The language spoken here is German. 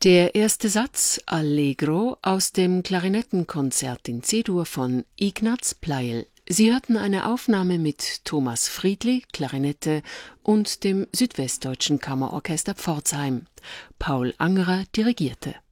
Der erste Satz Allegro aus dem Klarinettenkonzert in C-Dur von Ignaz Pleil. Sie hörten eine Aufnahme mit Thomas Friedli, Klarinette, und dem Südwestdeutschen Kammerorchester Pforzheim. Paul Angerer dirigierte.